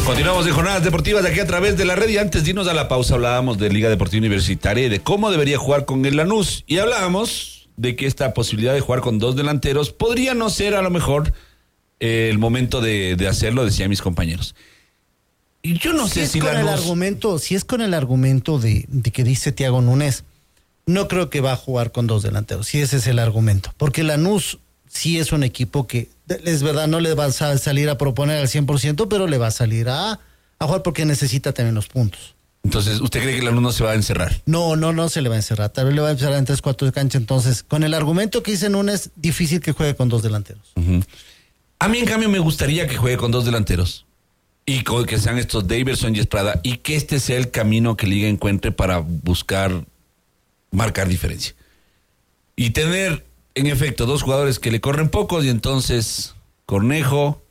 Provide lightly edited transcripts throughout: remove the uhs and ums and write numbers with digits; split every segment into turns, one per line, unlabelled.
Continuamos en Jornadas Deportivas aquí a través de la red y antes de irnos a la pausa hablábamos de Liga Deportiva Universitaria y de cómo debería jugar con el Lanús y hablábamos de que esta posibilidad de jugar con dos delanteros podría no ser a lo mejor el momento de hacerlo, decían mis compañeros. Y yo no sé si
si es con el argumento de que dice Thiago Núñez, no creo que va a jugar con dos delanteros, si ese es el argumento, porque Lanús sí es un equipo que, es verdad, no le va a salir a proponer al 100%, pero le va a salir a jugar porque necesita también los puntos.
Entonces, ¿usted cree que Lanús no se va a encerrar?
No se le va a encerrar, tal vez le va a encerrar en 3-4 de cancha, entonces, con el argumento que dice Núñez, difícil que juegue con dos delanteros.
Uh-huh. A mí, en cambio, me gustaría que juegue con dos delanteros. Y que sean estos Daverson y Estrada, y que este sea el camino que Liga encuentre para buscar marcar diferencia. Y tener, en efecto, dos jugadores que le corren pocos, y entonces Cornejo,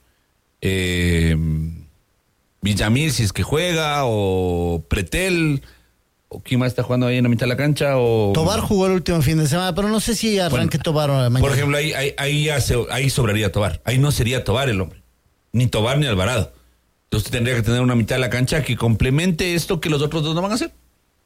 Villamil, si es que juega, o Pretel, o quién más está jugando ahí en la mitad de la cancha, o...
Tobar jugó el último fin de semana, pero no sé si arranque Tobar mañana.
Por ejemplo, ahí sobraría Tobar. Ahí no sería Tobar el hombre. Ni Tobar ni Alvarado. Entonces tendría que tener una mitad de la cancha que complemente esto que los otros dos no van a hacer.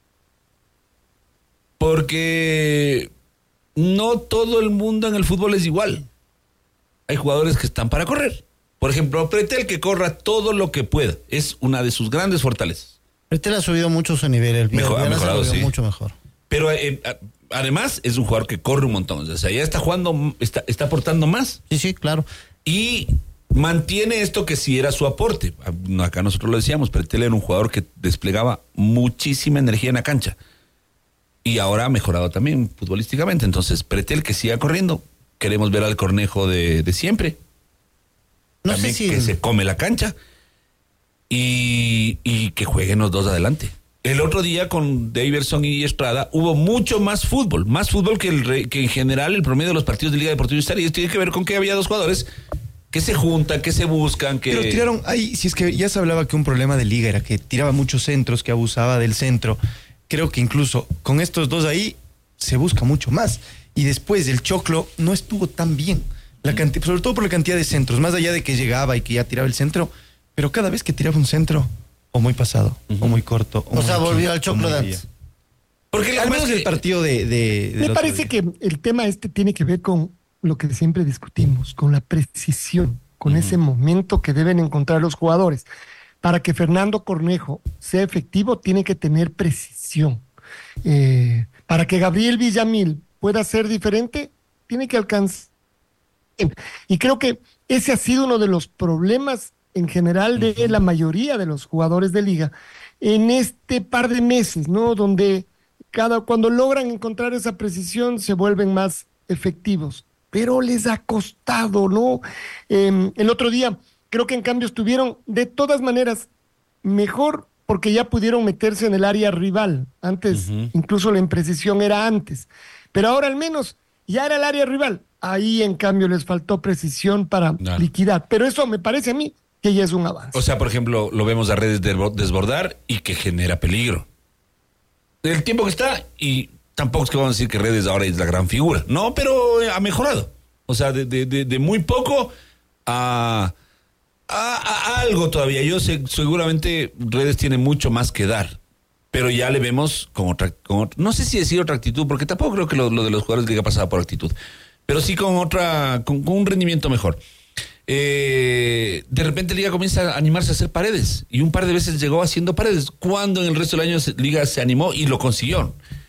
Porque no todo el mundo en el fútbol es igual. Hay jugadores que están para correr. Por ejemplo, Pretel, que corra todo lo que pueda. Es una de sus grandes fortalezas.
Pretel ha subido mucho su nivel.
Ha mejorado, sí.
Mucho mejor.
Pero además es un jugador que corre un montón. O sea, ya está jugando, está aportando más.
Sí, claro.
Y mantiene esto que sí era su aporte. Acá nosotros lo decíamos, Pretel era un jugador que desplegaba muchísima energía en la cancha. Y ahora ha mejorado también futbolísticamente. Entonces, Pretel que siga corriendo. Queremos ver al Cornejo de siempre.
No
también
sé si...
que se come la cancha. Y que jueguen los dos adelante. El otro día con Daverson y Estrada hubo mucho más fútbol. Más fútbol que en general el promedio de los partidos de Liga Deportiva Universitaria. Y esto tiene que ver con que había dos jugadores que se juntan, que se buscan, que...
Pero tiraron, si es que ya se hablaba que un problema de Liga era que tiraba muchos centros, que abusaba del centro. Creo que incluso con estos dos ahí se busca mucho más. Y después el Choclo no estuvo tan bien. Sobre todo por la cantidad de centros, más allá de que llegaba y que ya tiraba el centro, pero cada vez que tiraba un centro, o muy pasado, o muy corto.
O sea, volvió al Choclo de antes.
Porque al menos el partido
me parece que el tema tiene que ver con lo que siempre discutimos, con la precisión, con ese momento que deben encontrar los jugadores. Para que Fernando Cornejo sea efectivo, tiene que tener precisión. Para que Gabriel Villamil pueda ser diferente, tiene que alcanzar. Y creo que ese ha sido uno de los problemas en general de la mayoría de los jugadores de Liga en este par de meses, ¿no? Donde cuando logran encontrar esa precisión se vuelven más efectivos. Pero les ha costado, ¿no? El otro día creo que en cambio estuvieron de todas maneras mejor porque ya pudieron meterse en el área rival. Antes, incluso la imprecisión era antes. Pero ahora al menos ya era el área rival. Ahí en cambio les faltó precisión para liquidar. Pero eso me parece a mí que ya es un avance.
O sea, por ejemplo, lo vemos a Redes desbordar y que genera peligro. El tiempo que está, y tampoco es que vamos a decir que Redes ahora es la gran figura. No, pero ha mejorado. O sea, de muy poco a algo todavía. Yo sé, seguramente Redes tiene mucho más que dar. Pero ya le vemos con otra, no sé si decir otra actitud, porque tampoco creo que lo de los jugadores de Liga pasaba por actitud. Pero sí con un rendimiento mejor. De repente Liga comienza a animarse a hacer paredes. Y un par de veces llegó haciendo paredes. Cuando en el resto del año Liga se animó y lo consiguió.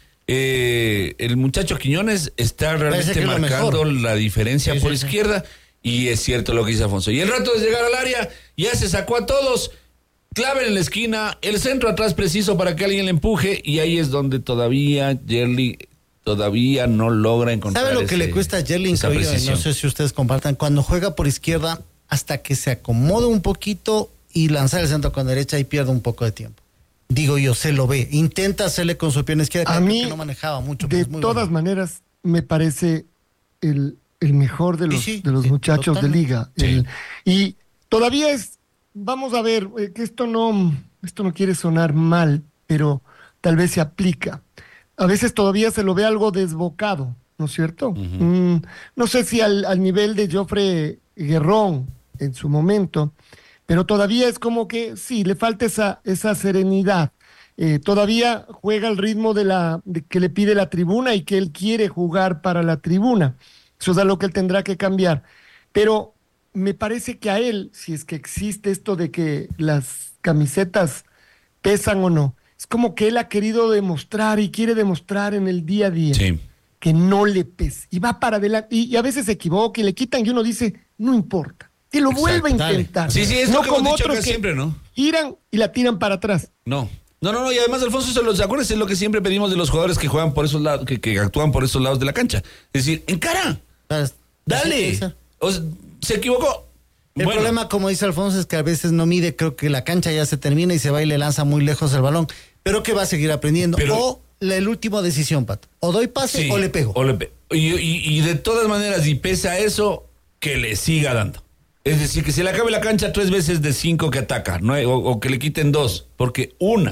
El muchacho Quiñones está realmente marcando la diferencia por izquierda. Y es cierto lo que dice Afonso. Y el rato de llegar al área, ya se sacó a todos. Clave en la esquina, el centro atrás preciso para que alguien le empuje. Y ahí es donde todavía Yerli no logra encontrar.
¿Sabe lo que le cuesta a Yerli? No sé si ustedes compartan. Cuando juega por izquierda, hasta que se acomode un poquito y lanzar el centro con derecha y pierde un poco de tiempo. Digo yo, se lo ve. Intenta hacerle con su pierna izquierda.
A mí,
que no manejaba mucho.
De todas maneras, me parece el mejor de los muchachos totalmente. De Liga.
Sí.
Y todavía vamos a ver, que esto no quiere sonar mal, pero tal vez se aplica. A veces todavía se lo ve algo desbocado, ¿no es cierto? No sé si al nivel de Jofre Guerrón en su momento, pero todavía es como que sí, le falta esa serenidad. Todavía juega al ritmo de que le pide la tribuna y que él quiere jugar para la tribuna. Eso es algo que él tendrá que cambiar. Pero me parece que a él, si es que existe esto de que las camisetas pesan o no, es como que él ha querido demostrar y quiere demostrar en el día a día
Sí.
que no le pesa. Y va para adelante, y a veces se equivoca y le quitan y uno dice, no importa. Que lo vuelva a
Dale.
intentar.
Sí, es
no
lo que hemos
como
dicho
otros
acá
que
siempre, ¿no?
giran y la tiran para atrás.
No, y además, Alfonso, acuérdense es lo que siempre pedimos de los jugadores que juegan por esos lados, que actúan por esos lados de la cancha. Es decir, encara, dale. O sea, se equivocó.
El
Bueno,
problema, como dice Alfonso, es que a veces no mide, creo que la cancha ya se termina y se va y le lanza muy lejos el balón, pero que va a seguir aprendiendo.
Pero-
o la última decisión, Pato, o doy pase
sí,
o le pego.
Y de todas maneras, y pese a eso, que le siga dando. Es decir, que se le acabe la cancha 3 veces de 5 que ataca, ¿no? O que le quiten 2, porque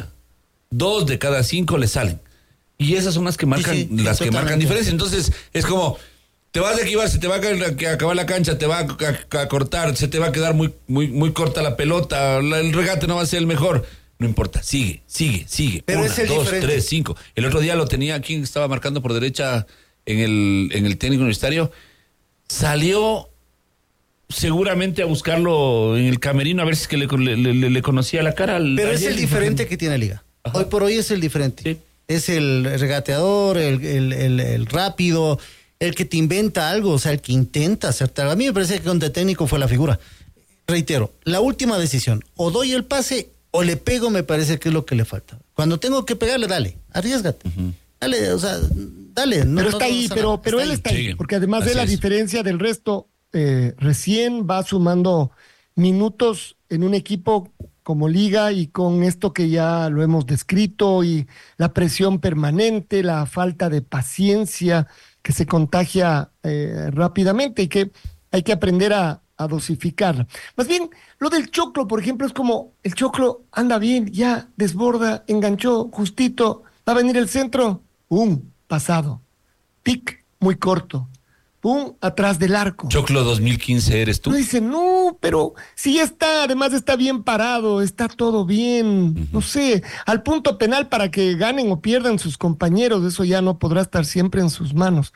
2 de cada 5 le salen. Y esas son las que marcan,
Sí,
las que
totalmente.
marcan diferencia. Entonces, es como, te vas a equivocar, se te va a acabar la cancha, te va a cortar, se te va a quedar muy corta la pelota, el regate no va a ser el mejor. No importa, sigue.
Pero
1,
es el
2,
diferente.
3, 5. El otro día lo tenía, quien estaba marcando por derecha en el técnico universitario. Salió seguramente a buscarlo en el camerino a ver si es que le conocía la cara al.
Pero
al
es el
Yeltsin.
diferente que tiene Liga.
Ajá.
Hoy por hoy es el diferente.
Sí.
Es el regateador, el rápido, el que te inventa algo, o sea, el que intenta acertar. A mí me parece que contra el técnico fue la figura. Reitero, la última decisión, o doy el pase o le pego, me parece que es lo que le falta. Cuando tengo que pegarle, dale, arriésgate. Dale, o sea, dale.
Pero está ahí, pero él está ahí,
Sí,
porque además de
así
la
es.
diferencia del resto, recién va sumando minutos en un equipo como Liga y con esto que ya lo hemos descrito y la presión permanente, la falta de paciencia que se contagia rápidamente y que hay que aprender a dosificarla. Más bien, lo del Choclo, por ejemplo, es como el Choclo anda bien, ya desborda, enganchó, justito, va a venir el centro, ¡pum! Pasado. Pic, muy corto. ¡Pum! Atrás del arco.
Choclo 2015 eres tú.
Uno dice, no, pero si ya está, además está bien parado, está todo bien, no sé, al punto penal para que ganen o pierdan sus compañeros, eso ya no podrá estar siempre en sus manos.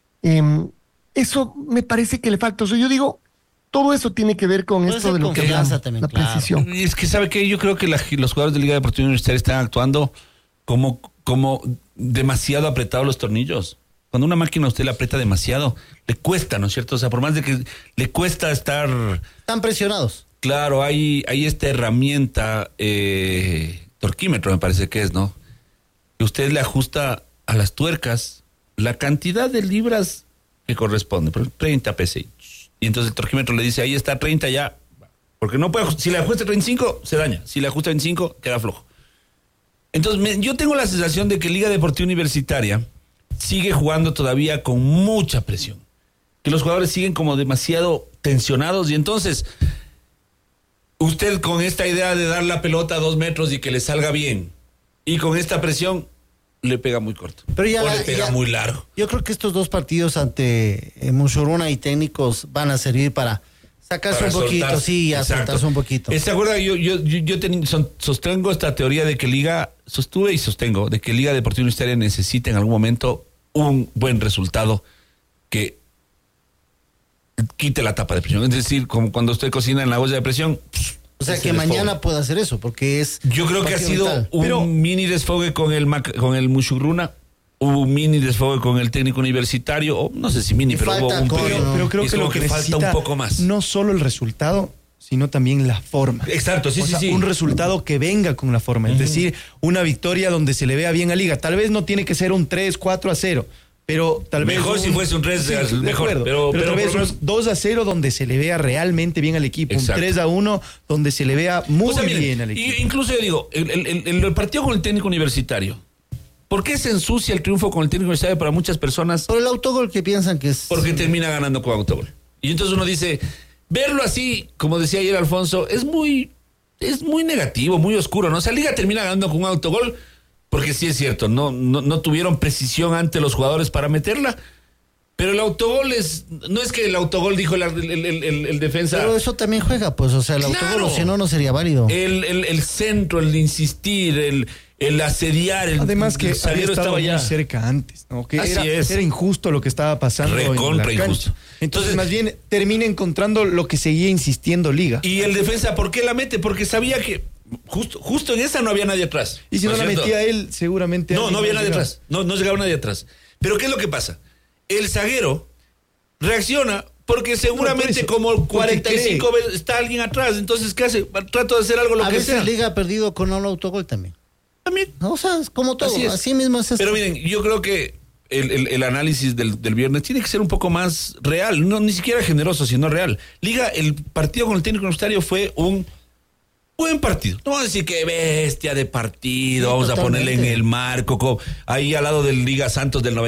Eso me parece que le falta. O sea, yo digo, todo eso tiene que ver con
Puede
esto
ser
de lo que
confianza
hablamos,
también,
la
claro.
precisión.
Y es que, ¿sabe qué? Yo creo que los jugadores de Liga Deportiva Universitaria están actuando como demasiado apretados los tornillos. Cuando una máquina a usted le aprieta demasiado, le cuesta, ¿no es cierto? O sea, por más de que le cuesta estar...
Están presionados.
Claro, hay esta herramienta, torquímetro me parece que es, ¿no? Que usted le ajusta a las tuercas la cantidad de libras que corresponde, por ejemplo, 30 psi. Y entonces el torquímetro le dice, ahí está 30 ya, porque no puede, si le ajusta 35, se daña, si le ajusta 25, queda flojo. Entonces, yo tengo la sensación de que Liga Deportiva Universitaria sigue jugando todavía con mucha presión, que los jugadores siguen como demasiado tensionados y entonces... Usted con esta idea de dar la pelota a 2 metros y que le salga bien, y con esta presión, le pega muy corto.
Pero ya,
o le pega
ya-
muy largo.
Yo creo que estos dos partidos ante Musuruna y técnicos van a servir para sacarse
Para
un poquito,
soltar.
sí, a
Exacto.
soltarse un poquito.
¿Se acuerda? Yo sostengo esta teoría de que Liga, sostengo, de que Liga Deportiva Universitaria necesita en algún momento un buen resultado que quite la tapa de presión. Es decir, como cuando usted cocina en la olla de presión.
O sea,
se
que
desfoga.
mañana pueda hacer eso, porque es...
Yo creo que ha
partido
sido
vital.
un
Pero-
mini desfogue con el Musuruna, hubo un mini desfogue con el técnico universitario, o no sé si mini,
Y
pero hubo
falta
un
con-
pequeño.
Pero creo
Es
que
como
lo que
falta
necesita
un poco más.
no solo el resultado, sino también la forma.
Exacto, sí,
O sea,
sí.
un resultado que venga con la forma. Es decir, una victoria donde se le vea bien a Liga. Tal vez no tiene que ser un 3-4-0, pero tal vez...
Mejor si fuese un 3,
de
mejor,
acuerdo.
pero
tal vez
por lo
un
menos-
2-0 donde se le vea realmente bien al equipo.
Exacto.
Un 3-1 donde se le vea muy
O sea, miren,
bien al equipo.
incluso yo digo, el partido con el técnico universitario, ¿por qué se ensucia el triunfo con el técnico universitario para muchas personas?
Por el autogol que piensan que es...
Porque termina ganando con autogol. Y entonces uno dice, verlo así, como decía ayer Alfonso, es muy negativo, muy oscuro, ¿no? O sea, Liga termina ganando con un autogol, porque sí es cierto, no tuvieron precisión ante los jugadores para meterla, Pero el autogol no es que el autogol dijo el defensa.
Pero eso también juega, pues, o sea, el
Claro.
autogol, o si no sería válido.
El centro, el de insistir, el asediar,
Además que
el
había
zaguero
estado
estaba
muy
ya
cerca antes, ¿no? Que
Así
era,
es.
era injusto lo que estaba pasando en
Recontra
la cancha.
injusto.
Entonces,
Entonces,
más bien, termina encontrando lo que seguía insistiendo Liga.
Y el defensa, ¿por qué la mete? Porque sabía que justo en esa no había nadie atrás.
Y si no
es
la
cierto?
metía él, seguramente...
No,
alguien
no había
más
nadie
llegaba.
atrás. No llegaba nadie atrás. Pero ¿qué es lo que pasa? El zaguero reacciona porque seguramente
eso,
como
porque
45 veces está alguien atrás. Entonces, ¿qué hace? Trato de hacer algo lo
A
que
veces
sea.
Liga ha perdido con un autogol también.
También.
O sea, es como todo,
Así
así,
es.
mismo es esto.
Pero miren, yo creo que el análisis del viernes tiene que ser un poco más real, no ni siquiera generoso, sino real. Liga, el partido con el técnico universitario fue un buen partido. No vamos a decir que bestia de partido,
Sí,
vamos a ponerle en
totalmente.
el marco, ahí al lado del Liga Santos del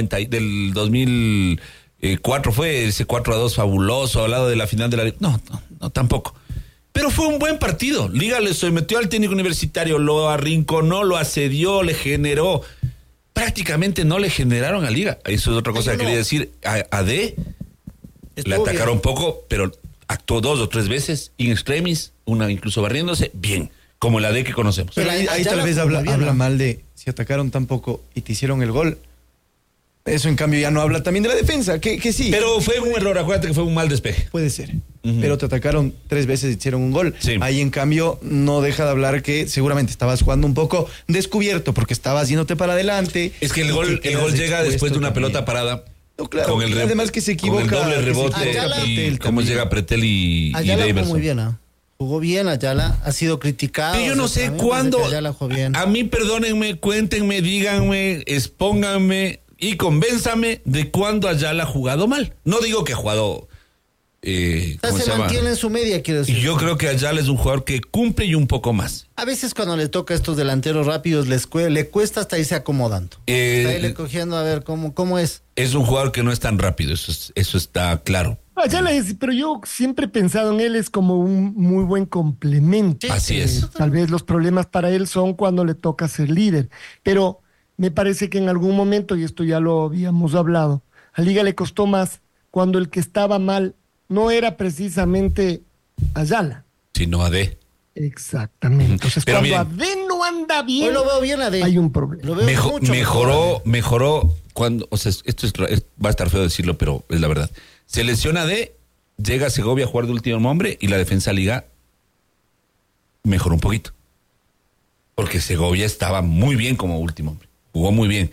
2004 fue ese 4-2 fabuloso, al lado de la final de la... No, tampoco. Pero fue un buen partido. Liga le sometió al técnico universitario, lo arrinconó, lo asedió, le generó. Prácticamente no le generaron a Liga. Eso es otra cosa que quería decir. A D le
Estuvo
atacaron
bien.
poco, pero actuó 2 o 3 veces, in extremis, una incluso barriéndose, bien, como la D que conocemos.
Pero ahí
Ayala
tal vez
jugó
habla,
muy bien,
habla
¿no?
mal de si atacaron tan poco y te hicieron el gol. Eso en cambio ya no habla también de la defensa, que sí.
Pero fue un error, acuérdate que fue un mal despeje.
Puede ser.
Ujú.
Pero te atacaron 3 veces y hicieron un gol.
Sí.
Ahí en cambio no deja de hablar que seguramente estabas jugando un poco descubierto porque estabas yéndote para adelante.
Es que el
y
gol
quedas
llega después de una
expuesto
pelota
también.
parada.
No, claro.
Con el
Además que se equivoca.
Con el doble
que se
rebote.
equivoca
Ayala-
Y
Pretel
cómo
también.
llega Pretel y
Ayala jugó
Daverson.
muy bien, ¿ah? Jugó bien Ayala, ha sido criticado.
Pero yo no
o sea,
sé
a mí me parece
cuándo.
que Ayala jugó bien.
A mí, perdónenme, cuéntenme, díganme, expónganme y convénzame de cuándo Ayala ha jugado mal. No digo que ha jugado.
O sea,
¿Cómo
se
se llama?
mantiene en su media, quiero decir.
Y yo creo que Ayala es un jugador que cumple y un poco más.
A veces cuando le toca a estos delanteros rápidos le cuesta hasta irse acomodando. Está ahí le cogiendo a ver cómo es.
Es un jugador que no es tan rápido, eso está claro.
Ayala es, pero yo siempre he pensado en él es como un muy buen complemento.
Sí,
Así es.
Tal vez los problemas para él son cuando le toca ser líder, pero me parece que en algún momento, y esto ya lo habíamos hablado, a Liga le costó más cuando el que estaba mal no era precisamente Ayala.
Sino a D.
Exactamente. Entonces,
Pero
cuando
miren,
Ade no anda bien,
Hoy lo veo bien a D.
hay un problema.
Lo veo mucho
Mejoró cuando, o sea, va a estar feo decirlo, pero es la verdad. Se lesiona D, llega a Segovia a jugar de último hombre y la defensa Liga mejoró un poquito. Porque Segovia estaba muy bien como último hombre. Jugó muy bien.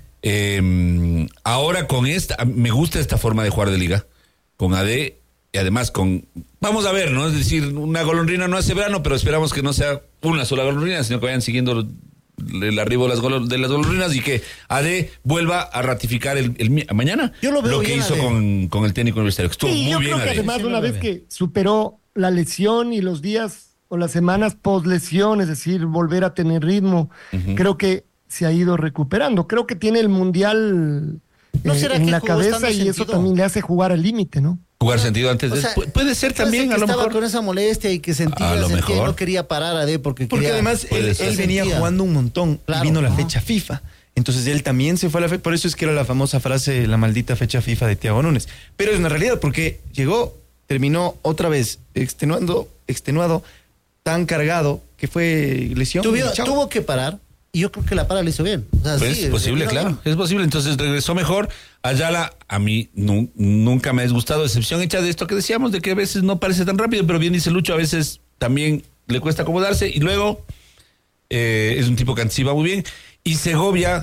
Ahora con me gusta esta forma de jugar de Liga. Con AD y además vamos a ver, ¿no? Es decir, una golondrina no hace verano, pero esperamos que no sea una sola golondrina, sino que vayan siguiendo el arribo de las golondrinas y que AD vuelva a ratificar mañana
Yo lo veo
que
bien,
hizo
AD.
con el técnico universitario. Que estuvo
Sí,
muy
yo
bien
creo que
AD.
además
Sí,
una
lo
vez
veo
que superó la lesión y los días o las semanas post lesión, es decir, volver a tener ritmo, creo que se ha ido recuperando. Creo que tiene el mundial
¿No será
en
que
la
jugó
cabeza
estando
y eso
sentido?
también le hace jugar al límite, ¿no?
Jugar sentido antes
O
de...
sea,
puede ser también,
que
a lo
estaba
mejor.
con esa molestia y que sentía,
A lo
sentía y
mejor.
no quería parar a D porque quería...
además
puede
él
ser.
venía
Sentía.
jugando un montón
Claro,
y vino la
ajá.
fecha FIFA. Entonces él también se fue a la fecha. Por eso es que era la famosa frase, la maldita fecha FIFA de Thiago Núñez. Pero es una realidad porque llegó, terminó otra vez extenuado, tan cargado que fue lesión. y chao.
Tuvo que parar y yo creo que la para le hizo bien. O sea,
Pues
sí,
es posible,
regresó
claro,
bien.
es posible. Entonces regresó mejor. Ayala, a mí nunca me ha disgustado, excepción hecha de esto que decíamos, de que a veces no parece tan rápido, pero bien dice Lucho, a veces también le cuesta acomodarse y luego es un tipo que anticipa muy bien. Y Segovia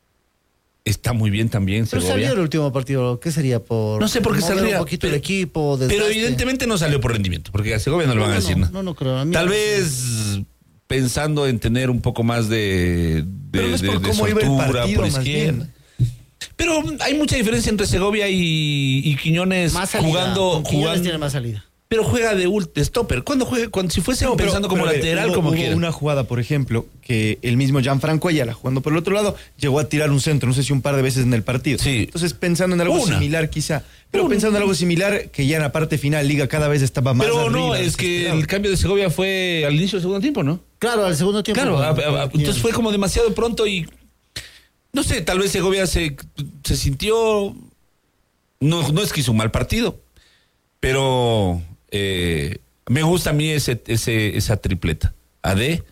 está muy bien también,
Pero
Segovia.
salió el último partido, ¿qué sería?
No sé por qué
mover
saldría,
un poquito
pero-
el equipo,
Pero
desgaste.
evidentemente no salió por rendimiento, porque a Segovia no le van a decir nada.
No creo. A mí
Tal
no.
vez pensando en tener un poco más de
Pero no es por cómo iba el
soltura
partido,
por
más
izquierda.
bien.
Pero hay mucha diferencia entre Segovia y Quiñones
Más salida.
jugando,
Quiñones tiene más salida.
pero juega de stopper. ¿Cuándo juega? Si fuese
No, pero-
pensando como
pero a ver,
lateral,
hubo-
como
hubo
quiera.
una jugada, por ejemplo, que el mismo Gianfranco Ayala, jugando por el otro lado, llegó a tirar un centro, no sé si un par de veces en el partido.
Sí.
Entonces, pensando en algo
Una.
similar, quizá. Pero pensando en algo similar, que ya en la parte final, Liga cada vez estaba más
Pero
arriba.
no, es que el cambio de Segovia fue al inicio del segundo tiempo, ¿no?
Claro, al segundo tiempo.
Claro,
con
entonces fue como demasiado pronto y no sé, tal vez Segovia se sintió No es que hizo un mal partido, pero me gusta a mí esa tripleta. AD,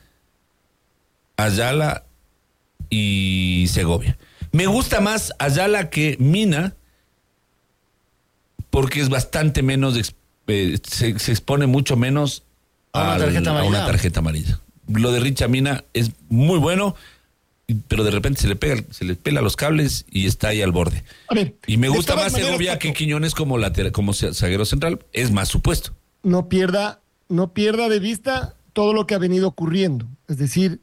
Ayala y Segovia. Me gusta más Ayala que Mina porque es bastante menos, se expone mucho menos
a una tarjeta amarilla.
Lo de Richa Mina es muy bueno, pero de repente se le pela los cables y está ahí al borde.
A ver,
y me gusta
todas
más
maneras,
Segovia
Paco,
que Quiñones como zaguero central, es más supuesto.
no pierda de vista todo lo que ha venido ocurriendo. Es decir,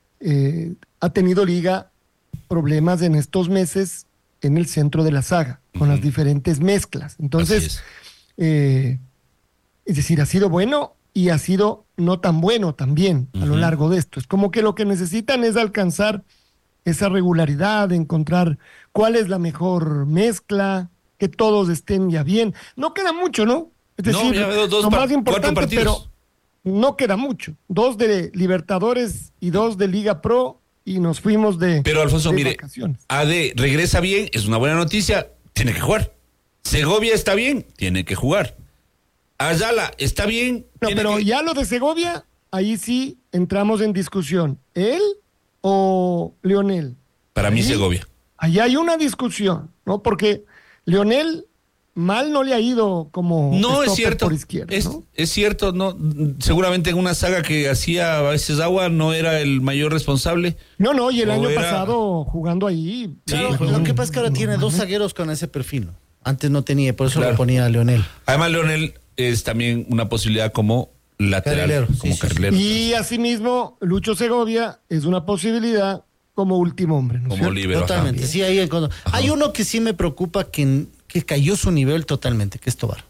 ha tenido Liga problemas en estos meses en el centro de la saga, con las diferentes mezclas. Entonces, es decir, ha sido bueno y ha sido no tan bueno también a lo largo de esto. Es como que lo que necesitan es alcanzar esa regularidad, encontrar cuál es la mejor mezcla, que todos estén ya bien. No queda mucho, ¿no? Es decir,
ya veo
lo más importante,
4 partidos.
pero no queda mucho. 2 de Libertadores y 2 de Liga Pro y nos fuimos de
Pero Alfonso,
de
mire,
vacaciones.
AD regresa bien, es una buena noticia, tiene que jugar. Segovia está bien, tiene que jugar. Ayala está bien.
No, pero ya lo de Segovia, ahí sí entramos en discusión. ¿Él o Leonel?
Para mí
Ahí-
Segovia.
Ahí hay una discusión, ¿no? Porque Leonel mal no le ha ido como
No, es
stopper
cierto.
por izquierda, ¿no?
Es cierto, no. Seguramente en una saga que hacía a veces agua no era el mayor responsable.
No, y el
O
año
era-
pasado jugando ahí.
Sí,
Claro, lo que pasa es que ahora tiene dos zagueros con ese perfil, ¿no? Antes no tenía, por eso lo ponía a Leonel.
Además, Leonel es también una posibilidad como lateral,
Carrilero,
como
sí.
carrilero.
Y asimismo, Lucho Segovia es una posibilidad como último hombre, ¿no es
Como
cierto?
líbero. ajá.
Totalmente, sí, ahí hay uno que sí me preocupa que cayó su nivel totalmente, que es Tobar.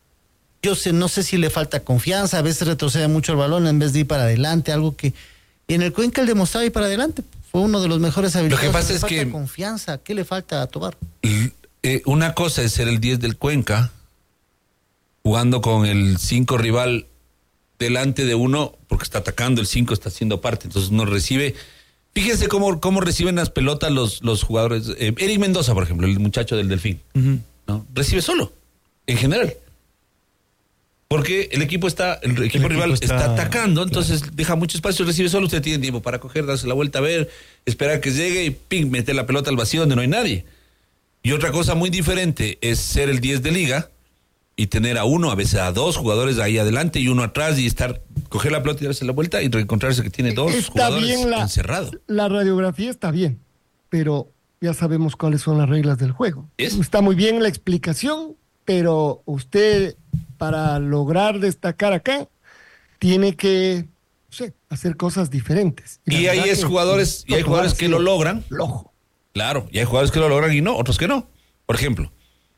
No sé si le falta confianza, a veces retrocede mucho el balón en vez de ir para adelante, algo que en el Cuenca él demostraba ir para adelante. Fue uno de los mejores habilitados.
Lo que pasa
Le
es
falta
que-
confianza, ¿qué le falta a Tobar?
Una cosa es ser el 10 del Cuenca, jugando con el 5 rival delante de uno, porque está atacando, el 5 está haciendo parte, entonces no recibe. Fíjense cómo reciben las pelotas los jugadores. Eric Mendoza, por ejemplo, el muchacho del Delfín, ¿no? Recibe solo, en general. Porque el equipo rival está atacando, entonces deja mucho espacio, recibe solo, usted tiene tiempo para coger, darse la vuelta a ver, esperar que llegue y ping, meter la pelota al vacío donde no hay nadie. Y otra cosa muy diferente es ser el 10 de liga y tener a uno, a veces a 2 jugadores ahí adelante y uno atrás y coger la pelota y darse la vuelta y reencontrarse que tiene 2
Está
jugadores
bien
encerrados.
la radiografía está bien, pero ya sabemos cuáles son las reglas del juego.
¿Es?
Está muy bien la explicación, pero usted, para lograr destacar acá, tiene que, no sé, hacer cosas diferentes.
Y
la
hay
verdad que
jugadores
ha
que
sido
lo logran.
flojo.
Claro, y hay jugadores que lo logran y no, otros que no. Por ejemplo,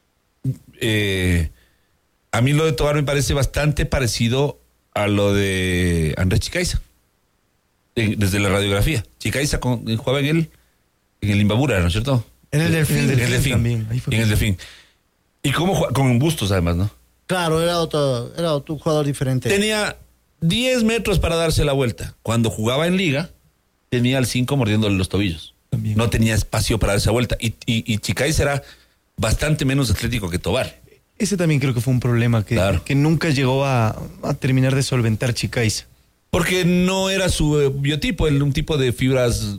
a mí lo de Tobar me parece bastante parecido a lo de Andrés Chicaiza. Desde la radiografía. Chicaiza jugaba en el Imbabura, ¿no es cierto?
En el Delfín.
En el Delfín.
también, ahí fue.
En el Delfín. Y cómo juega, con Bustos además, ¿no?
Claro, era otro jugador diferente.
Tenía 10 metros para darse la vuelta. Cuando jugaba en liga, tenía al 5 mordiéndole los tobillos.
También.
No tenía espacio para darse la vuelta. Y Chicaiza era bastante menos atlético que Tobar.
Ese también creo que fue un problema
Claro.
que nunca llegó a terminar de solventar Chicaiza.
Porque no era su biotipo, un tipo de fibras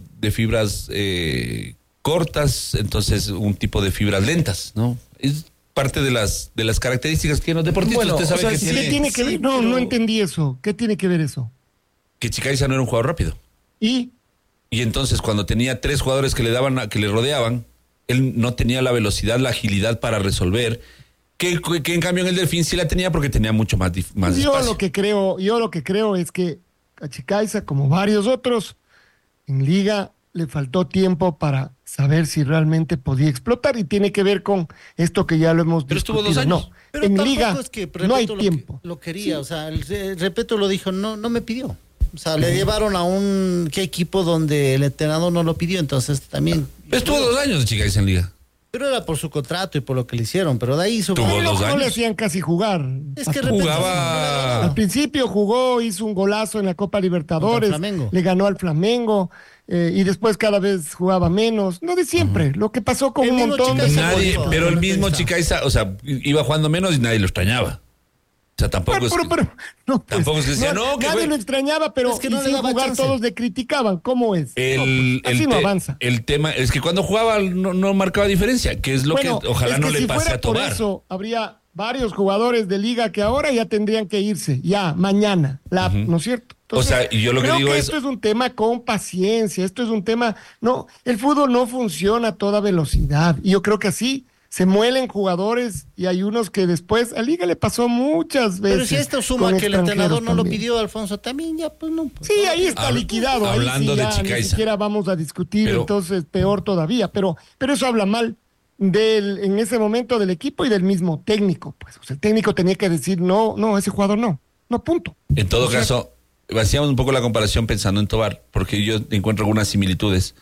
cortas, entonces un tipo de fibras lentas, ¿no? Es parte de las características que tienen los deportistas.
Bueno,
Usted sabe
o sea,
que
sí,
tiene
¿Qué tiene que ver? No entendí eso. ¿Qué tiene que ver eso?
que Chicaiza no era un jugador rápido.
Y
Y entonces cuando tenía 3 jugadores que le rodeaban, él no tenía la velocidad, la agilidad para resolver, que en cambio en el Delfín sí la tenía porque tenía mucho más
yo
espacio.
lo que creo es que a Chicaiza, como varios otros, en liga le faltó tiempo para saber si realmente podía explotar y tiene que ver con esto que ya lo hemos
Pero estuvo
discutido.
2 años.
No,
Pero
en
tampoco
liga
es que
no hay
Repeto
tiempo.
Lo quería, o sea, el Repeto lo dijo, no me pidió. O sea, le llevaron a un equipo donde el entrenador no lo pidió, entonces también.
Estuvo 2 años Chicaiza en liga.
Pero era por su contrato y por lo que le hicieron, pero de ahí
Tuvo
No,
2
no le
años.
hacían casi jugar.
Es que de repente
Jugaba-
Al principio jugó, hizo un golazo en la Copa Libertadores,
Contra el Flamengo.
le ganó al Flamengo, y después cada vez jugaba menos. No de siempre, lo que pasó con
El
un
mismo
montón de...
Chicaiza
Nadie,
volvió,
pero el
no
mismo
está.
Chicaiza, o sea, iba jugando menos y nadie lo extrañaba. O sea, tampoco es que-
no, pues,
tampoco es que sea, no, que
nadie
fue-
lo extrañaba, pero
Es que no
y
le
sin
daba
jugar
chance.
todos le criticaban. ¿Cómo es? Así no avanza.
el tema es que cuando jugaba no marcaba diferencia, que es lo
Bueno,
que ojalá
es
no
que
le
si
pase
fuera
a Tobar.
por eso, habría varios jugadores de liga que ahora ya tendrían que irse, ya, mañana, ¿no es cierto?
O sea, y yo lo que
creo
digo es-
esto es un tema con paciencia, esto es un tema, no, el fútbol no funciona a toda velocidad, y yo creo que así se muelen jugadores y hay unos que después, a liga le pasó muchas veces.
Pero si esto suma
con
que el entrenador
extranjeros
no lo
también.
pidió, Alfonso, también ya, pues no. Pues,
Sí, ahí está liquidado. Ahí
hablando
sí
de
ya ni
Chicaiza.
siquiera vamos a discutir,
Pero-
entonces peor todavía. Pero eso habla mal en ese momento del equipo y del mismo técnico. Pues, o sea, el técnico tenía que decir, no, ese jugador no, punto.
En todo caso, hacíamos un poco la comparación pensando en Tobar, porque yo encuentro algunas similitudes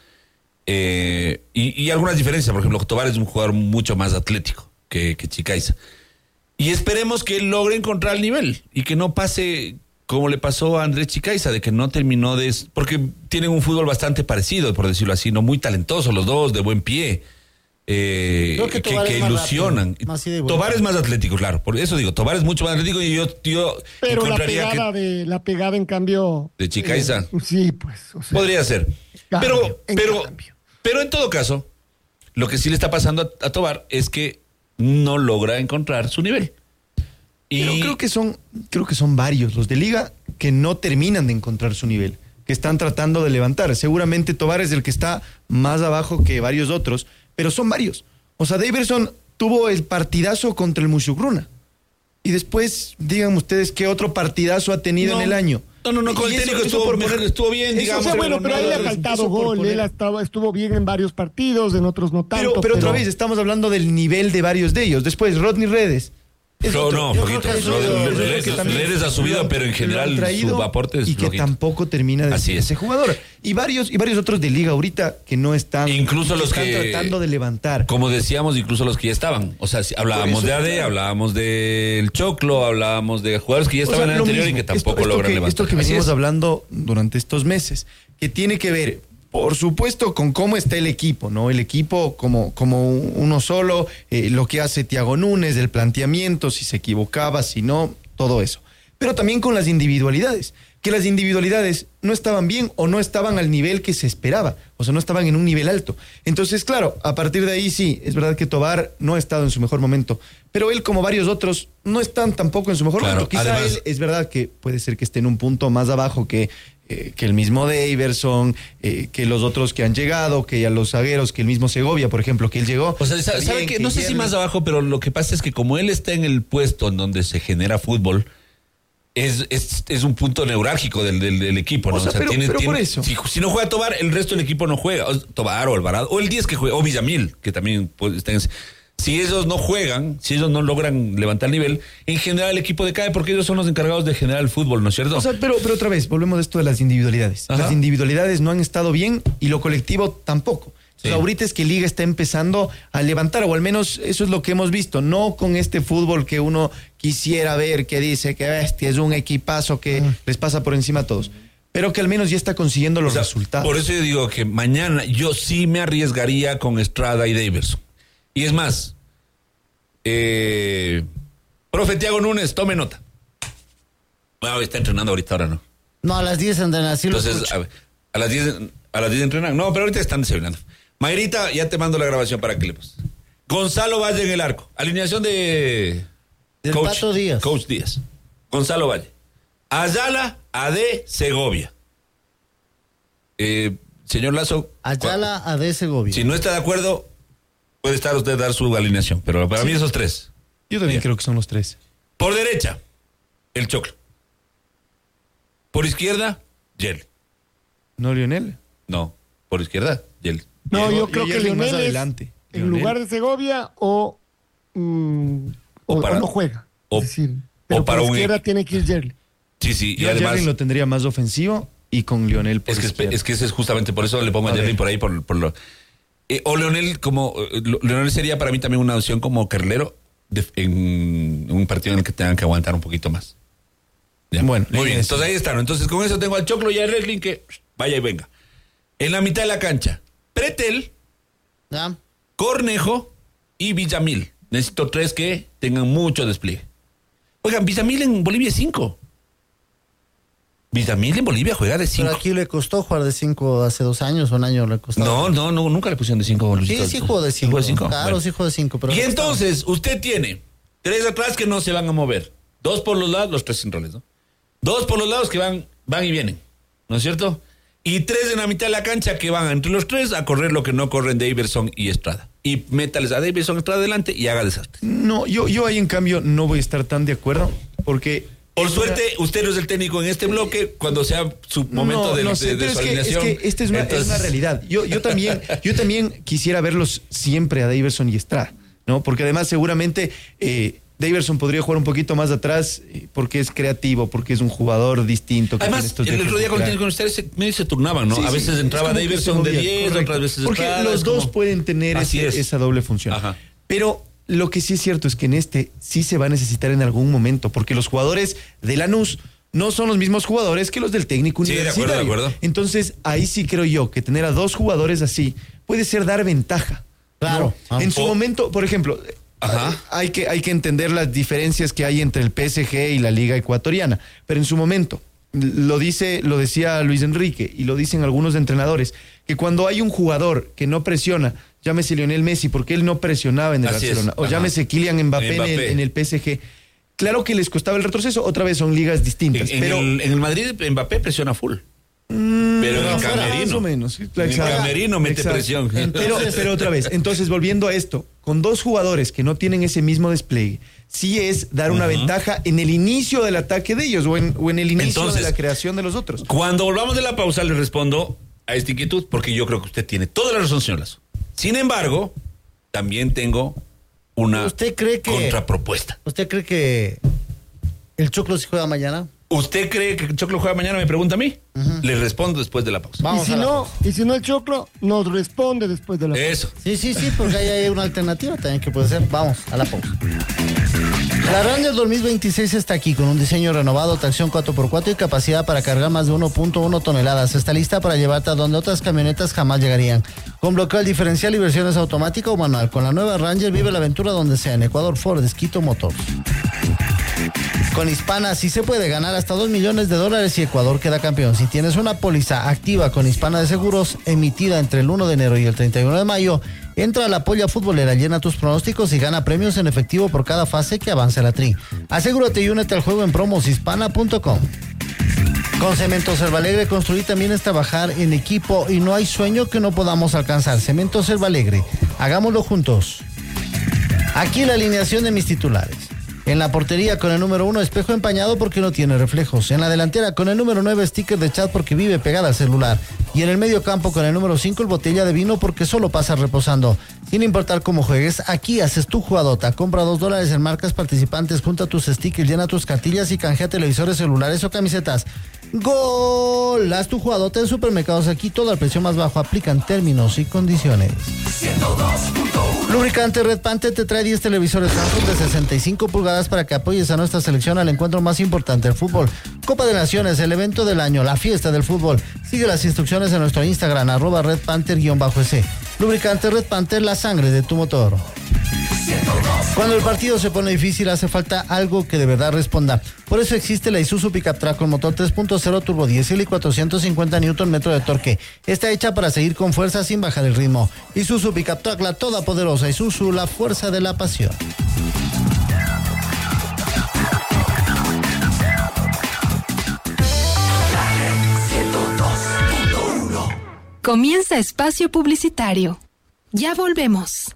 y algunas diferencias. Por ejemplo, Tobar es un jugador mucho más atlético que Chicaiza. Y esperemos que él logre encontrar el nivel y que no pase como le pasó a Andrés Chicaiza, de que no terminó porque tienen un fútbol bastante parecido, por decirlo así, no muy talentosos los dos, de buen pie.
Creo que Tobar es más
ilusionan.
rápido, más ida y vuelta.
Tobar es más atlético, claro. Por eso digo, Tobar es mucho más atlético y yo
Pero
encontraría que
la pegada en cambio.
de Chicaiza.
Sí, pues. O sea,
podría ser.
Cambio, en
Pero
cambio.
en todo caso, lo que sí le está pasando a Tobar es que no logra encontrar su nivel. Y
Pero creo que son varios los de liga que no terminan de encontrar su nivel, que están tratando de levantar. Seguramente Tobar es el que está más abajo que varios otros, pero son varios. O sea, Daverson tuvo el partidazo contra el Mushugruna. Y después, digan ustedes qué otro partidazo ha tenido en el año.
No, con
Y
el
eso-
técnico
eso por
estuvo
poner-
estuvo bien,
eso
digamos.
O sea, bueno, pero ahí le ha
eso
faltado
por
gol.
poner-
Él estuvo bien en varios partidos, en otros no tanto.
Pero otra vez, estamos hablando del nivel de varios de ellos. Después, Rodney Redes. Es
No,
otro.
no,
yo creo
poquito.
que eso- yo creo
que también
Redes ha subido,
lo han-
pero en
lo han
general
traído
su aporte es
y que
flojito.
tampoco termina de
Así
ser
es.
ese jugador. Y varios otros de liga ahorita que no están,
Incluso los
están
que-
tratando de levantar.
Como decíamos, incluso los que ya estaban. O sea, si hablábamos
Por
de
eso,
AD,
claro.
hablábamos del Choclo, hablábamos de jugadores que ya
O sea,
estaban en el
lo
anterior y
mismo.
que tampoco logran levantar.
Esto que
Así
venimos
es.
hablando durante estos meses, que tiene que ver, por supuesto, con cómo está el equipo, ¿no? El equipo como uno solo, lo que hace Thiago Núñez, el planteamiento, si se equivocaba, si no, todo eso. Pero también con las individualidades, que las individualidades no estaban bien o no estaban al nivel que se esperaba, o sea, no estaban en un nivel alto. Entonces, claro, a partir de ahí sí, es verdad que Tobar no ha estado en su mejor momento, pero él, como varios otros, no están tampoco en su mejor
Claro,
momento. Quizá
además-
él, es verdad que puede ser que esté en un punto más abajo que el mismo Daverson, que los otros que han llegado, que a los zagueros, que el mismo Segovia, por ejemplo, que él llegó.
O sea,
Está
¿sabe
bien,
qué? No sé si
Jerry-
más abajo, pero lo que pasa es que como él está en el puesto en donde se genera fútbol, es un punto neurálgico del equipo, ¿no?
O sea, pero por eso.
Si no juega Tobar, el resto del equipo no juega. Tobar o Alvarado, o el 10 que juega, o Villamil, que también está en ese. Si ellos no juegan, si ellos no logran levantar el nivel, en general el equipo decae porque ellos son los encargados de generar el fútbol, ¿no es cierto?
O sea, pero otra vez, volvemos a esto de las individualidades.
Ajá.
Las individualidades no han estado bien y lo colectivo tampoco.
Sí.
O sea, ahorita es que Liga está empezando a levantar, o al menos eso es lo que hemos visto, no con este fútbol que uno quisiera ver, que dice que bestia, es un equipazo que les pasa por encima a todos, pero que al menos ya está consiguiendo los
O sea,
resultados.
Por eso yo digo que mañana yo sí me arriesgaría con Estrada y Daverson. Y es más, profe Thiago Núñez, tome nota. Bueno, está entrenando ahora no.
No, a las 10 andan así.
Entonces, a las 10 entrenan. No, pero ahorita están desayunando. Mayrita, ya te mando la grabación para que le pases. Gonzalo Valle en el arco. Alineación de
Del Pato Díaz.
Coach Díaz. Gonzalo Valle. Ayala, AD, Segovia. Señor Lazo.
Ayala a de Segovia.
Si no está de acuerdo, puede estar usted dar su alineación. Pero para mí esos tres.
Yo también creo que son los tres.
Por derecha, el Choclo. Por izquierda, Yel.
¿No, Lionel?
No, por izquierda, Yel.
No, yo
Yo
creo que
Yerling más
Lionel es
adelante.
en
Lionel.
lugar de Segovia o
para-
no juega.
o-
es decir,
o
pero
para
por
un
izquierda
equipo.
tiene que ir Yerli.
Sí, sí, y
Yo a
además.
Yerling lo tendría más ofensivo y con Lionel por
Es que
izquierda.
ese es justamente por eso le pongo a
A
Jerry
ver.
por ahí, por lo. O Leonel, Leonel sería para mí también una opción como carrilero en un partido en el que tengan que aguantar un poquito más. ¿Ya?
Bueno,
muy bien. Entonces ahí están. Entonces con eso tengo al Choclo y al Reslin que vaya y venga. En la mitad de la cancha, Pretel,
¿Ya?
Cornejo y Villamil. Necesito 3 que tengan mucho despliegue. Oigan, Villamil en Bolivia es 5. Villamil en Bolivia juega de 5.
Pero aquí le costó jugar de 5 hace 2 años, un año le costó.
No, nunca le pusieron de 5.
Sí jugó de 5.
Claro,
Bueno. Sí jugó de 5.
Y entonces, usted tiene 3 atrás que no se van a mover. 2 por los lados, los 3 sin roles, ¿no? 2 por los lados que van y vienen, ¿no es cierto? Y 3 en la mitad de la cancha que van entre los 3 a correr lo que no corren Daverson y Estrada. Y métales a Daverson Estrada adelante y haga desastre.
No, yo ahí en cambio no voy a estar tan de acuerdo porque...
Por suerte, usted no es el técnico en este bloque cuando sea su momento de su alineación.
Es que esta es una realidad. Yo también quisiera verlos siempre a Daverson y Estrada, ¿no? Porque además seguramente Daverson podría jugar un poquito más atrás porque es creativo, porque es un jugador distinto. Que
además, el otro día con ustedes medio se turnaban, ¿no?
Sí,
a veces entraba Daverson de 10, otras veces
porque
Estrada.
Los dos pueden tener esa doble función.
Ajá.
Pero lo que sí es cierto es que en este sí se va a necesitar en algún momento, porque los jugadores de Lanús no son los mismos jugadores que los del técnico universitario.
De acuerdo.
Entonces, ahí sí creo yo que tener a 2 jugadores así puede ser dar ventaja.
Claro.
¿No? En su momento, por ejemplo,
Ajá.
hay que entender las diferencias que hay entre el PSG y la Liga Ecuatoriana, pero en su momento, lo decía Luis Enrique y lo dicen algunos entrenadores, que cuando hay un jugador que no presiona, llámese Lionel Messi, porque él no presionaba en el Barcelona, o llámese Kylian Mbappé en el PSG, claro que les costaba el retroceso, otra vez son ligas distintas.
En el Madrid Mbappé presiona full. Pero en el camerino.
Más o menos.
En el camerino mete presión.
Pero otra vez, entonces volviendo a esto, con 2 jugadores que no tienen ese mismo despliegue, sí es dar una ventaja en el inicio del ataque de ellos o en el inicio de la creación de los otros.
Cuando volvamos de la pausa le respondo a esta inquietud porque yo creo que usted tiene toda la razón, señor Lazo. Sin embargo, también tengo una contrapropuesta.
¿Usted cree que el Choclo se juega mañana?
¿Usted cree que el Choclo juega mañana? Me pregunta a mí. Le respondo después de la pausa.
Y si no el Choclo nos responde después de la pausa.
Eso.
Sí, porque ahí hay una alternativa también que puede ser. Vamos a la pausa. La Ranger 2026 está aquí con un diseño renovado, tracción 4x4 y capacidad para cargar más de 1.1 toneladas. Está lista para llevarte a donde otras camionetas jamás llegarían. Con bloqueo al diferencial y versiones automática o manual. Con la nueva Ranger vive la aventura donde sea. En Ecuador, Ford, Esquito Motors. Con Hispana sí se puede ganar hasta $2 millones y Ecuador queda campeón. Si tienes una póliza activa con Hispana de Seguros emitida entre el 1 de enero y el 31 de mayo, entra a la polla futbolera, llena tus pronósticos y gana premios en efectivo por cada fase que avance la tri. Asegúrate y únete al juego en promoshispana.com. Con Cementos Cervalegre, construir también es trabajar en equipo y no hay sueño que no podamos alcanzar. Cementos Cervalegre, hagámoslo juntos. Aquí la alineación de mis titulares. En la portería con el número 1, espejo empañado porque no tiene reflejos. En la delantera con el número 9, sticker de chat porque vive pegada al celular. Y en el medio campo con el número 5, el botella de vino porque solo pasa reposando. Sin importar cómo juegues, aquí haces tu jugadota. Compra $2 en marcas participantes, junta tus stickers, llena tus cartillas y canjea televisores, celulares o camisetas. ¡Gol! Haz tu jugadota en Supermercados Aquí, todo al precio más bajo. Aplican términos y condiciones. 102.1. Lubricante Red Panther te trae 10 televisores Samsung de 65 pulgadas para que apoyes a nuestra selección al encuentro más importante, el fútbol. Copa de Naciones, el evento del año, la fiesta del fútbol. Sigue las instrucciones en nuestro Instagram, @RedPanther_. Lubricante Red Panther, la sangre de tu motor. Cuando el partido se pone difícil, hace falta algo que de verdad responda. Por eso existe la Isuzu Pickup Truck con motor 3.0 turbo diésel y 450 Nm de torque. Está hecha para seguir con fuerza sin bajar el ritmo. Isuzu Pickup Truck, la todopoderosa Isuzu, la fuerza de la pasión.
Comienza espacio publicitario. Ya volvemos.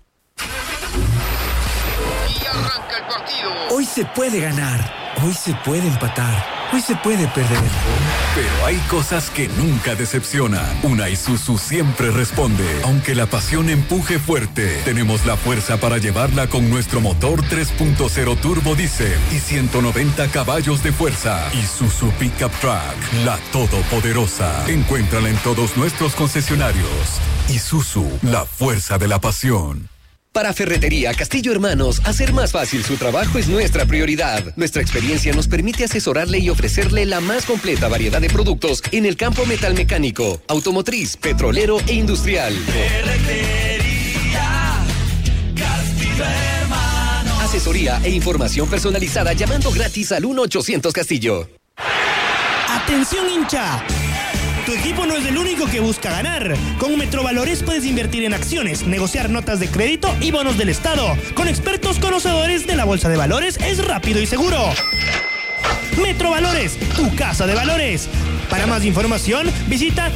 Y arranca el partido.
Hoy se puede ganar, hoy se puede empatar, hoy se puede perder.
Pero hay cosas que nunca decepcionan. Una Isuzu siempre responde. Aunque la pasión empuje fuerte, tenemos la fuerza para llevarla con nuestro motor 3.0 turbo diésel y 190 caballos de fuerza. Isuzu Pickup Truck, la todopoderosa. Encuéntrala en todos nuestros concesionarios. Isuzu, la fuerza de la pasión.
Para Ferretería Castillo Hermanos, hacer más fácil su trabajo es nuestra prioridad. Nuestra experiencia nos permite asesorarle y ofrecerle la más completa variedad de productos en el campo metalmecánico, automotriz, petrolero e industrial.
Ferretería Castillo Hermanos.
Asesoría e información personalizada llamando gratis al 1-800 Castillo.
¡Atención, hincha! Tu equipo no es el único que busca ganar. Con Metrovalores puedes invertir en acciones, negociar notas de crédito y bonos del Estado. Con expertos conocedores de la Bolsa de Valores es rápido y seguro. Metrovalores, tu casa de valores. Para más información, visita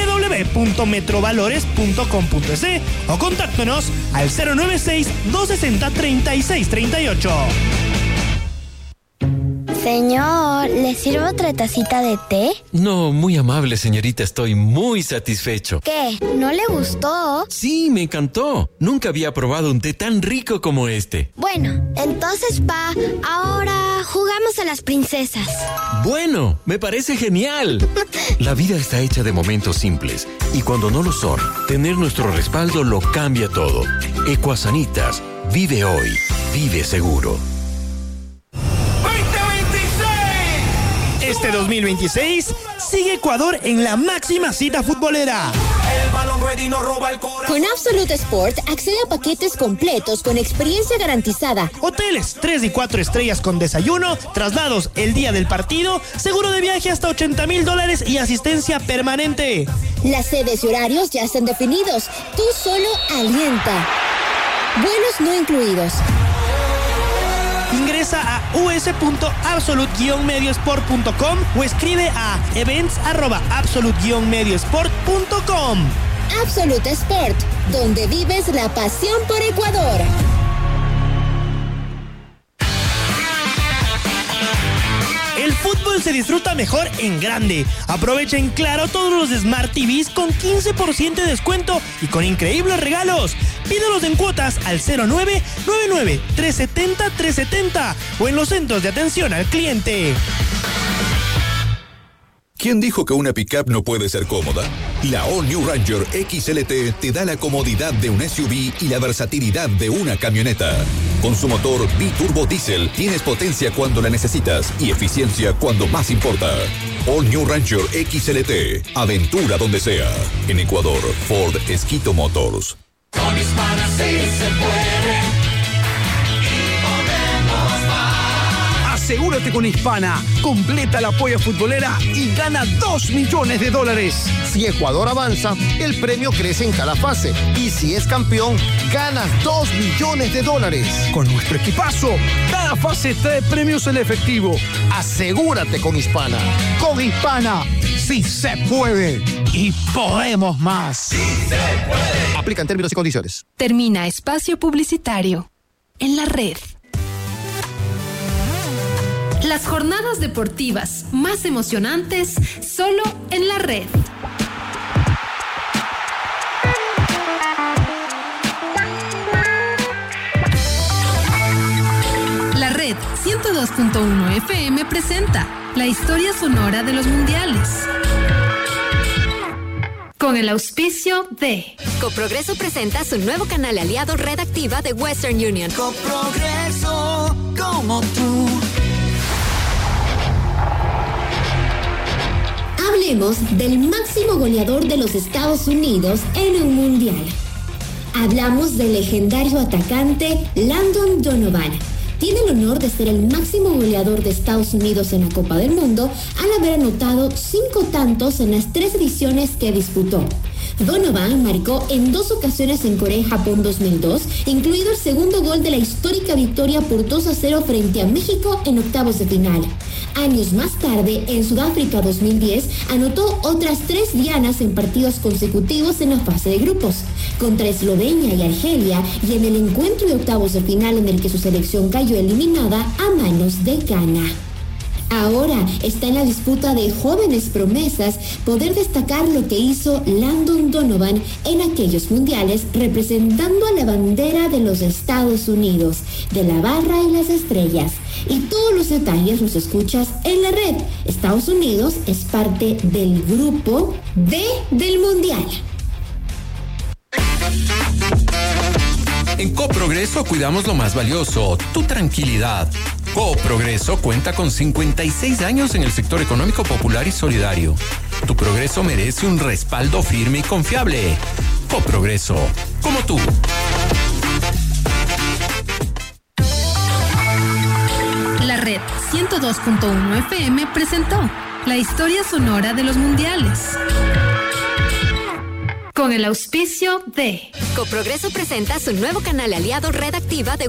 www.metrovalores.com.es o contáctanos al 096-260-3638.
Señor, ¿le sirvo otra tacita de té?
No, muy amable, señorita. Estoy muy satisfecho.
¿Qué? ¿No le gustó?
Sí, me encantó. Nunca había probado un té tan rico como este.
Bueno, entonces, ahora jugamos a las princesas.
Bueno, me parece genial. La vida está hecha de momentos simples. Y cuando no lo son, tener nuestro respaldo lo cambia todo. Ecuasanitas. Vive hoy. Vive seguro.
Este 2026 sigue Ecuador en la máxima cita futbolera.
El balón ready no roba el corazón.
Con Absolute Sport accede a paquetes completos con experiencia garantizada.
Hoteles 3 y 4 estrellas con desayuno, traslados el día del partido, seguro de viaje hasta $80,000 y asistencia permanente.
Las sedes y horarios ya están definidos. Tú solo alienta. Vuelos no incluidos.
Ingresa a us.absolute-mediosport.com o escribe a events@absolute-mediosport.com.
Absolute Sport, donde vives la pasión por Ecuador.
El fútbol se disfruta mejor en grande. Aprovecha en Claro todos los Smart TVs con 15% de descuento y con increíbles regalos. Pídelos en cuotas al 0999-370-370 o en los centros de atención al cliente.
¿Quién dijo que una pickup no puede ser cómoda? La All New Ranger XLT te da la comodidad de un SUV y la versatilidad de una camioneta. Con su motor biturbo diésel tienes potencia cuando la necesitas y eficiencia cuando más importa. All New Ranger XLT, aventura donde sea. En Ecuador, Ford Esquito Motors.
Con Hispana sí se puede.
Asegúrate con Hispana, completa la polla futbolera y gana $2 millones.
Si Ecuador avanza, el premio crece en cada fase. Y si es campeón, ganas $2 millones.
Con nuestro equipazo, cada fase trae premios en efectivo.
Asegúrate con Hispana.
Con Hispana, sí se puede. Y podemos más.
Sí se puede.
Aplican términos y condiciones.
Termina espacio publicitario. En la red. Las jornadas deportivas más emocionantes solo en la red. La red 102.1 FM presenta la historia sonora de los mundiales. Con el auspicio de
Coprogreso presenta su nuevo canal aliado Red Activa de Western Union.
Coprogreso como tú.
Hablemos del máximo goleador de los Estados Unidos en un mundial. Hablamos del legendario atacante Landon Donovan. Tiene el honor de ser el máximo goleador de Estados Unidos en la Copa del Mundo al haber anotado 5 tantos en las 3 ediciones que disputó. Donovan marcó en 2 ocasiones en Corea y Japón 2002, incluido el segundo gol de la histórica victoria por 2-0 frente a México en octavos de final. Años más tarde, en Sudáfrica 2010, anotó otras 3 dianas en partidos consecutivos en la fase de grupos, contra Eslovenia y Argelia, y en el encuentro de octavos de final en el que su selección cayó eliminada a manos de Ghana. Ahora está en la disputa de jóvenes promesas poder destacar lo que hizo Landon Donovan en aquellos mundiales representando a la bandera de los Estados Unidos, de la barra y las estrellas. Y todos los detalles los escuchas en la red. Estados Unidos es parte del grupo D del mundial.
En Coprogreso cuidamos lo más valioso, tu tranquilidad. Coprogreso cuenta con 56 años en el sector económico popular y solidario. Tu progreso merece un respaldo firme y confiable. Coprogreso, como tú.
La red 102.1 FM presentó la historia sonora de los mundiales. Con el auspicio de
Coprogreso presenta su nuevo canal aliado Red Activa de